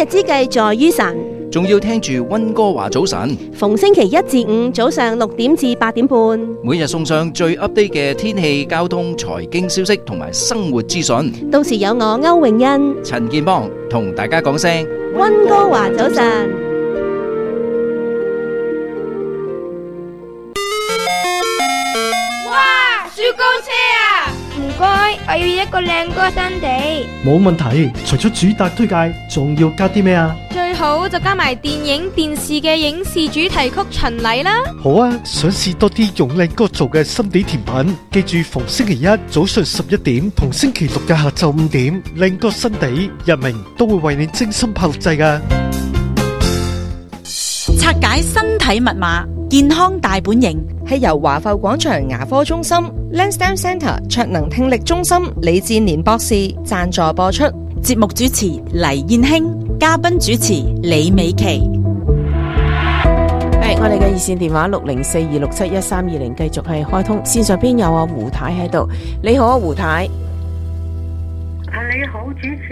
日之計在於晨， 仲要聽住溫哥華早晨， 逢星期一至五早上6點至8點半， 每日送上最 update 嘅天氣、交通、財經消息同埋生活資訊。 到時有我歐永欣、 陳建邦同大家講聲溫哥華早晨。 哇！雪糕車啊！唔該，我要一個靚歌新地。 冇問題，除咗主打推介，仲要加啲咩啊？ 最好就加埋電影電視嘅影視主題曲巡禮啦。 好啊，想試多啲用靚歌做嘅心地甜品，記住逢星期一早上11點同星期六嘅下晝5點，靚歌新地日明都會為你精心拍錄製㗎。 拆解身體密碼，健康大本營， 係由華埠廣場牙科中心、Lansdowne Centre 卓能聽力中心李志年博士贊助播出。 節目主持黎燕卿，嘉賓主持李美琪。 我哋嘅熱線電話60426713220繼續係開通，線上邊有胡太喺度。你好啊，胡太。 你好，主持。